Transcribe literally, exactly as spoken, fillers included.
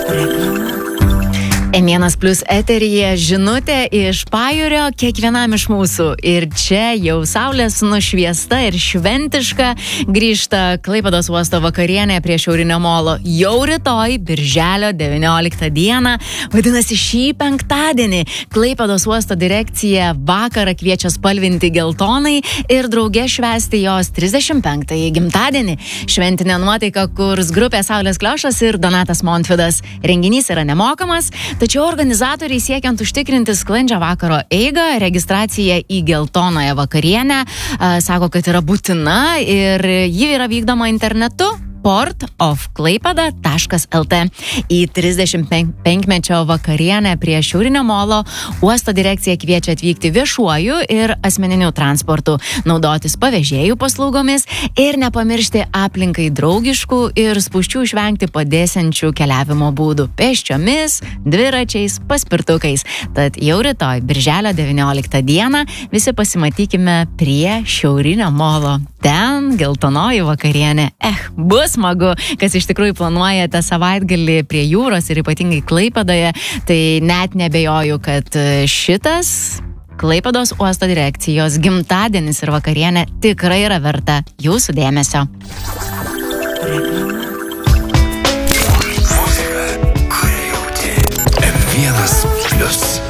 M vienas Plus eteryje žinutė iš Pajūrio kiekvienam iš mūsų. Ir čia jau saulės nušviesta ir šventiška grįžta Klaipėdos uosto vakarienė prie Šiaurinio molo. Jau rytoj, birželio devynioliktą dieną, vadinasi šį penktadienį, Klaipėdos uosto direkcija vakarą kviečia spalvinti geltonai ir drauge švęsti jos trisdešimt penktąjį gimtadienį. Šventinė nuotaika kurs grupė Saulės Kliošas ir Donatas Montvydas. Renginys yra nemokamas, tačiau organizatoriai siekiant užtikrinti sklandžią vakaro eigą, registracija į geltonąją vakarienę, a, sako, kad yra būtina ir ji yra vykdoma internetu port of klaipėda taškas el tė. Į trisdešimt penkmečio vakarienę prie Šiaurinio molo uosto direkcija kviečia atvykti viešuoju ir asmeniniu transportu, naudotis pavėžėjų paslaugomis ir nepamiršti aplinkai draugiškų ir spūsčių išvengti padėsiančių keliavimo būdų pėsčiomis, dviračiais, paspirtukais. Tad jau rytoj, birželio devynioliktą dieną, visi pasimatykime prie Šiaurinio molo. Ten geltonoji vakarienė. Eh, bus smagu, kas iš tikrųjų planuojate savaitgalį prie jūros ir ypatingai Klaipėdoje, tai net nebejoju, kad šitas Klaipėdos uosto direkcijos gimtadienis ir vakarienė tikrai yra verta jūsų dėmesio. Muzika, kurią jauti. M vienas Plus.